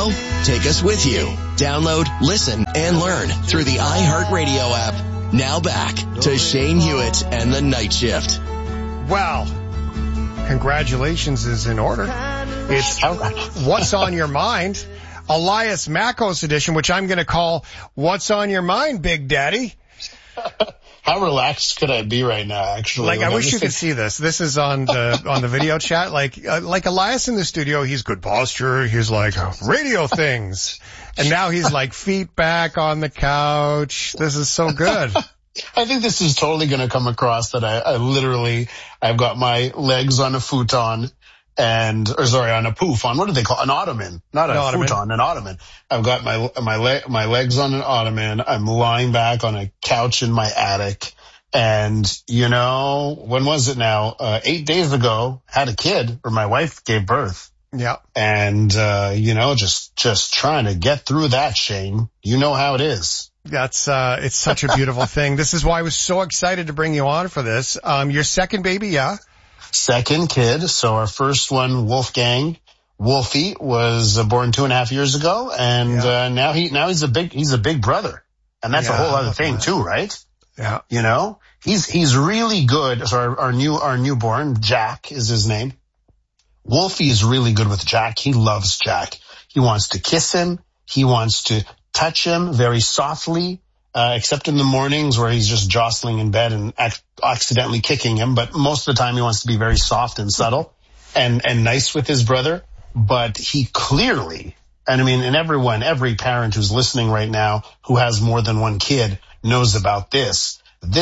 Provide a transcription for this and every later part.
go? Take us with you. Download, listen, and learn through the iHeartRadio app. Now back to Shane Hewitt and the Night Shift. Well, congratulations is in order. It's What's on Your Mind, Elias Mackos edition, which I'm going to call What's on Your Mind, Big Daddy. How relaxed could I be right now, actually? Like, I wish you could see this. This is on the video chat. Like Elias in the studio, he's good posture. He's like, radio things. And now he's like feet back on the couch. This is so good. I think this is totally going to come across that I've got my legs on a futon on a poof, on what do they call an ottoman? Not a futon, an ottoman. I've got my legs on an ottoman. I'm lying back on a couch in my attic. And, when was it now? 8 days ago, had a kid, or my wife gave birth. Yeah. And, just trying to get through that, Shane. You know how it is. That's, it's such a beautiful thing. This is why I was so excited to bring you on for this. Your second baby, yeah? Second kid. So our first one, Wolfie, was born 2.5 years ago. And, now he's a big brother. And that's a whole other thing too, right? Yeah. He's really good. So our newborn, Jack is his name. Wolfie is really good with Jack. He loves Jack. He wants to kiss him. He wants to touch him very softly, except in the mornings where he's just jostling in bed and accidentally kicking him. But most of the time he wants to be very soft and subtle and nice with his brother. But he clearly, and I mean, and every parent who's listening right now who has more than one kid knows about this.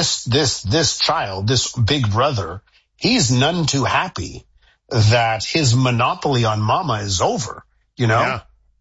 This child, this big brother, he's none too happy that his monopoly on mama is over, Yeah.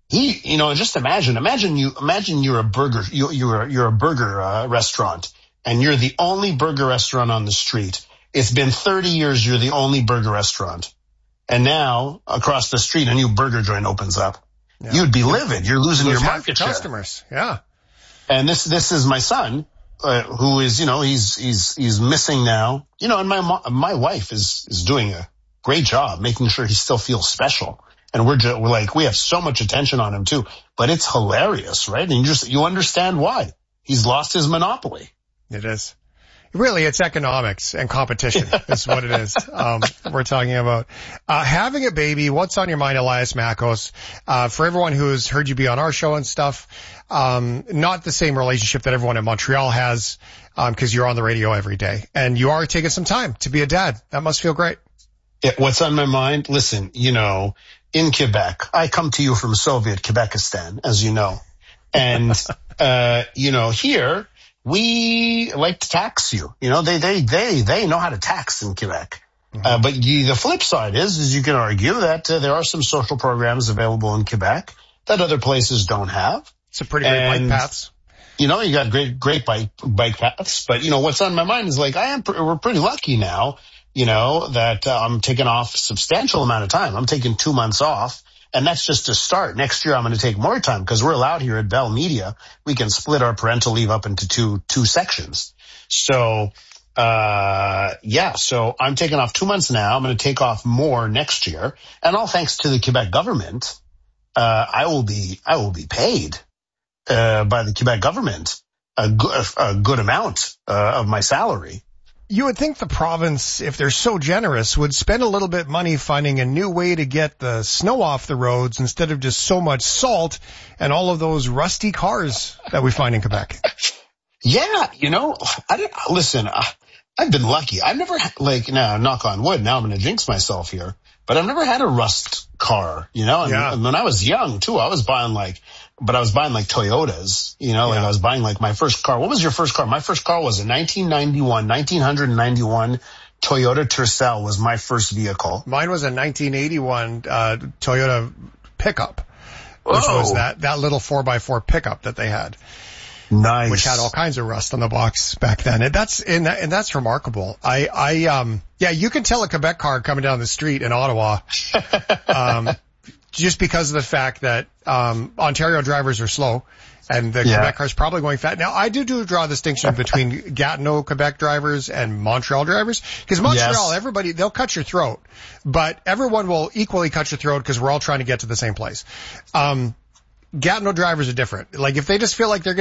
Just imagine you're a burger, you're a burger restaurant, and you're the only burger restaurant on the street. It's been 30 years you're the only burger restaurant. And now across the street a new burger joint opens up. Yeah. You'd be livid. You're losing your market share. Customers. Yeah. And this is my son, who is, he's missing now, and my wife is doing a great job making sure he still feels special. And we're like, we have so much attention on him too, but it's hilarious, right? And you understand why he's lost his monopoly. It is. Really, it's economics and competition is what it is. We're talking about, having a baby. What's on your mind, Elias Mackos? For everyone who's heard you be on our show and stuff, not the same relationship that everyone in Montreal has, cause you're on the radio every day and you are taking some time to be a dad. That must feel great. Yeah, what's on my mind? Listen, in Quebec, I come to you from Soviet Quebekistan, as you know. And, here we like to tax you. They know how to tax in Quebec. Mm-hmm. But the flip side is you can argue that there are some social programs available in Quebec that other places don't have. Some pretty great bike paths. You got great bike paths. But, what's on my mind is like, we're pretty lucky now, that I'm taking off a substantial amount of time. I'm taking 2 months off. And that's just to start. Next year, I'm going to take more time because we're allowed here at Bell Media. We can split our parental leave up into two sections. So, so I'm taking off 2 months now. I'm going to take off more next year. And all thanks to the Quebec government, I will be paid, by the Quebec government a good amount, of my salary. You would think the province, if they're so generous, would spend a little bit of money finding a new way to get the snow off the roads instead of just so much salt and all of those rusty cars that we find in Quebec. Yeah, listen, I've been lucky. I've never now, knock on wood, now I'm going to jinx myself here, but I've never had a rust car, and when I was young too, I was buying Toyotas, I was buying my first car. What was your first car? My first car was a 1991 Toyota Tercel was my first vehicle. Mine was a 1981, Toyota pickup, which was that little 4x4 pickup that they had. Nice. Which had all kinds of rust on the box back then. And that's remarkable. You can tell a Quebec car coming down the street in Ottawa, just because of the fact that, Ontario drivers are slow and the Quebec car's probably going fast. Now, I do draw a distinction between Gatineau, Quebec drivers and Montreal drivers. Cause Montreal, everybody, they'll cut your throat, but everyone will equally cut your throat because we're all trying to get to the same place. Gatineau drivers are different. Like if they just feel like they're